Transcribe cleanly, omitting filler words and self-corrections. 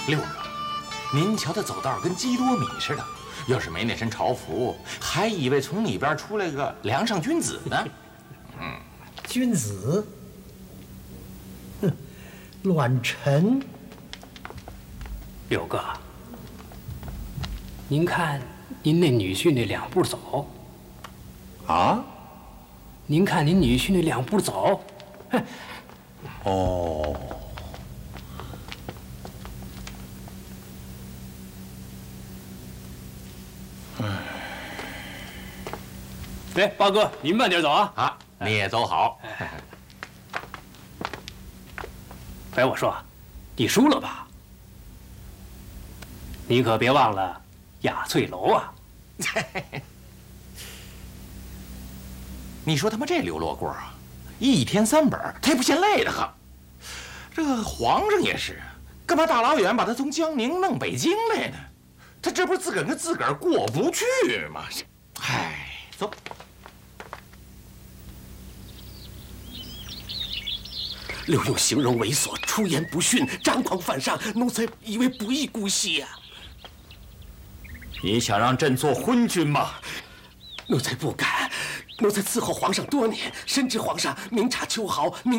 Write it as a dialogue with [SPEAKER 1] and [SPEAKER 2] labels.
[SPEAKER 1] 六哥，您瞧他走道跟基多米似的，要是没那身朝服，还以为从里边出来个梁上君子呢。
[SPEAKER 2] 君子，哼，乱臣。
[SPEAKER 3] 六哥，您看您那女婿那2步走，
[SPEAKER 4] 啊？
[SPEAKER 3] 您看您女婿那2步走，哼。
[SPEAKER 4] 哦。
[SPEAKER 3] 哎，八哥，您慢点走啊！
[SPEAKER 1] 啊，你也走好。
[SPEAKER 3] 哎，我说，你输了吧？你可别忘了雅翠楼啊！
[SPEAKER 1] 你说他妈这刘罗锅啊，一天3本，他也不嫌累得很。这个皇上也是，干嘛大老远把他从江宁弄北京来呢？他这不是自个儿跟自个儿过不去吗？唉，走。
[SPEAKER 5] 刘墉形容猥琐，出言不逊，张狂犯上，奴才以为不义姑息呀。
[SPEAKER 4] 你想让朕做昏君吗？
[SPEAKER 5] 奴才不敢，奴才伺候皇上多年，深知皇上明察秋毫，明